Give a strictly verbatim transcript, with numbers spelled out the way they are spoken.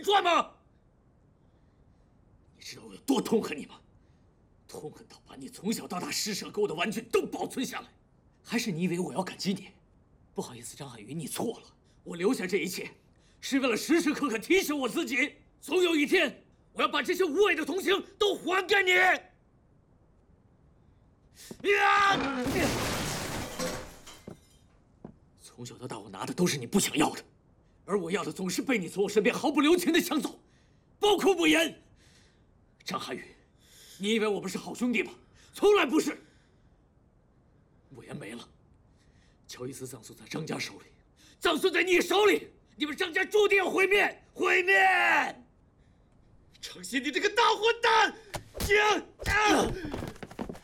赚吗？你知道我有多痛恨你吗？痛恨到把你从小到大施舍给我的玩具都保存下来。还是你以为我要感激你？不好意思，张海云，你错了。我留下这一切，是为了时时刻刻提醒我自己，总有一天我要把这些无谓的同情都还给你。呀！从小到大，我拿的都是你不想要的，而我要的总是被你从我身边毫不留情地抢走，包括不言。张涵予，你以为我们是好兄弟吗？从来不是。不言没了，乔伊斯葬送在张家手里，葬送在你手里，你们张家注定要毁灭，毁灭！程曦，你这个大混蛋！停！啊